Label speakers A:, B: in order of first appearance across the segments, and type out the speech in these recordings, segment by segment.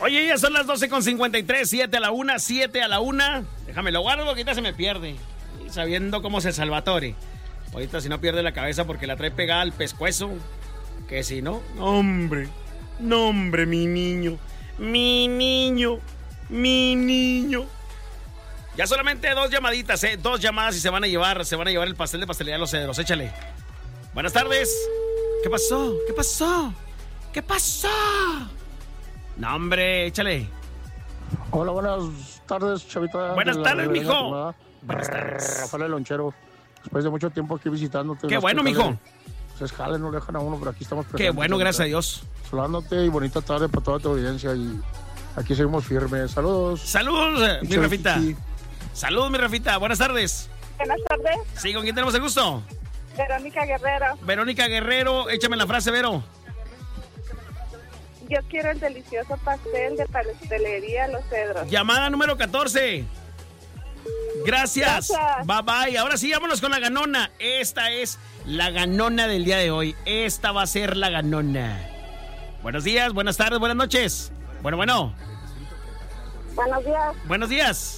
A: Oye, ya son las 12:53, 7 a la 1, 7 a la 1. Déjame lo guardo, porque ahorita se me pierde. Y sabiendo cómo es el Salvatore. Ahorita si no pierde la cabeza porque la trae pegada al pescuezo. Que si no, hombre, mi niño. Mi niño. Ya solamente 2 llamaditas, 2 llamadas y se van a llevar el pastel de Pastelería Los Cedros. Échale. Buenas tardes. ¿Qué pasó? No, hombre, échale.
B: Hola, buenas tardes, chavita.
A: Buenas tardes, mijo. Buenas tardes.
B: Rafael Lonchero. Después de mucho tiempo aquí visitándote.
A: Qué bueno, mijo.
B: Pues jale, no le dejan a uno, pero aquí estamos presentes.
A: Qué bueno, gracias a Dios.
B: Saludándote y bonita tarde para toda tu audiencia y aquí seguimos firmes. Saludos.
A: Saludos, mi Rafita. Saludos, mi Rafita. Buenas tardes.
C: Buenas tardes.
A: Sí, ¿con quién tenemos el gusto?
C: Verónica Guerrero.
A: Verónica Guerrero, échame la frase, Vero.
C: Yo quiero el delicioso pastel de Pastelería Los Cedros.
A: Llamada número 14. Gracias. Bye bye. Ahora sí, vámonos con la ganona. Esta es la ganona del día de hoy. Esta va a ser la ganona. Buenos días, buenas tardes, buenas noches. Bueno.
C: Buenos días.
A: Buenos días.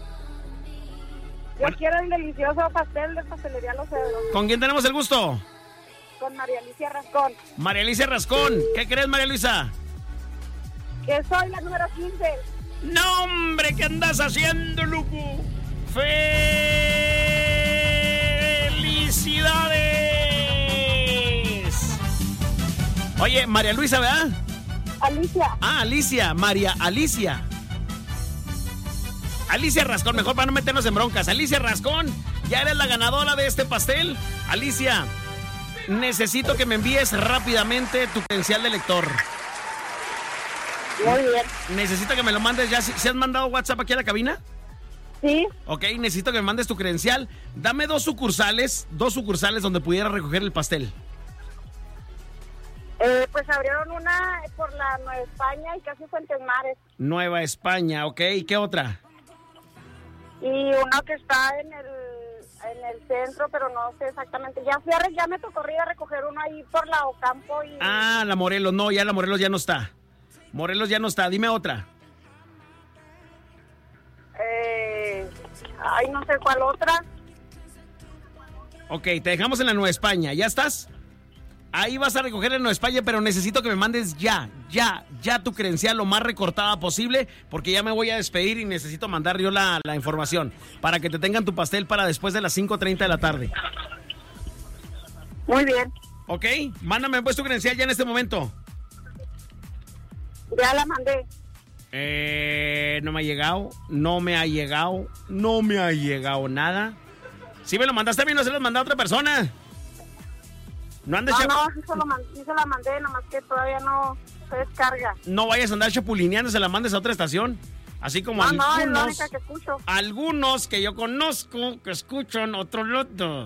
C: Yo quiero el delicioso pastel de Pastelería Los Cedros.
A: ¿Con quién tenemos el gusto?
C: Con María Alicia Rascón.
A: María Alicia Rascón. ¿Qué crees, María Luisa?
C: Que soy la número 15.
A: No, hombre, ¿qué andas haciendo, Luco? ¡Felicidades! Oye, María Luisa, ¿verdad?
C: Alicia.
A: Ah, Alicia, María Alicia. Alicia Rascón, mejor para no meternos en broncas. Alicia Rascón, ya eres la ganadora de este pastel. Alicia, necesito que me envíes rápidamente tu credencial de lector.
C: Muy bien.
A: Necesito que me lo mandes ya. ¿Se has mandado WhatsApp aquí a la cabina?
C: Sí.
A: Ok, necesito que me mandes tu credencial. Dame dos sucursales donde pudiera recoger el pastel.
C: Pues abrieron una por la Nueva España y casi Fuentes Mares.
A: Nueva España, ok. ¿Y qué otra?
C: Y una que está en el centro, pero no sé exactamente. Ya me tocó ir a recoger uno ahí por la Ocampo y...
A: Ah, la Morelos. No, ya la Morelos ya no está. Dime otra.
C: No sé cuál otra.
A: Ok, te dejamos en la Nueva España. ¿Ya estás? Ahí vas a recoger en Nueva España, pero necesito que me mandes ya tu credencial lo más recortada posible, porque ya me voy a despedir y necesito mandar yo la información para que te tengan tu pastel para después de las 5:30 de la tarde.
C: Muy bien.
A: Ok, mándame pues tu credencial ya en este momento.
C: Ya la mandé.
A: No me ha llegado nada. Si me lo mandaste a mí, no se lo mandé a otra persona. No andes
C: sí se la mandé, nomás que todavía no se descarga.
A: No vayas a andar chapulineando, se la mandes a otra estación. Así como
C: es la única que escucho.
A: Algunos que yo conozco que escuchan otro loto.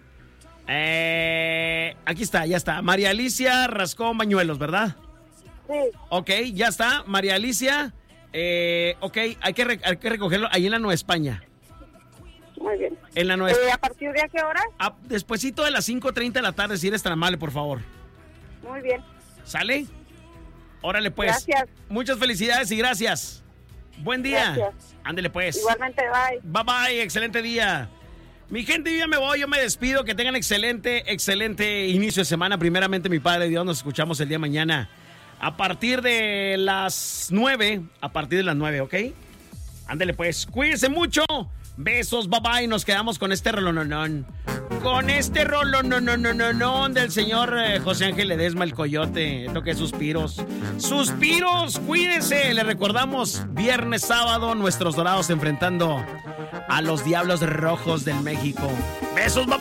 A: Aquí está, ya está. María Alicia Rascón Bañuelos, ¿verdad?
C: Sí.
A: Ok, ya está. María Alicia. Ok, hay que recogerlo ahí en la Nueva España.
C: Muy bien.
A: En la Nueva
C: ¿A partir de qué hora?
A: Despuesito de las 5:30 de la tarde, si eres tan amable, por favor.
C: Muy bien.
A: ¿Sale? Órale, pues.
C: Gracias.
A: Muchas felicidades y gracias. Buen día.
C: Gracias.
A: Ándele, pues.
C: Igualmente, bye.
A: Bye, bye. Excelente día. Mi gente, yo ya me voy, yo me despido. Que tengan excelente inicio de semana. Primeramente, mi Padre Dios, nos escuchamos el día de mañana. A partir de las 9, ¿ok? Ándele, pues. Cuídense mucho. Besos, bye bye. Nos quedamos con este rolononón. Del señor José Ángel Ledesma, el Coyote. Toque suspiros. Suspiros, cuídense. Le recordamos, viernes, sábado, nuestros Dorados enfrentando a los Diablos Rojos del México. Besos, bye bye.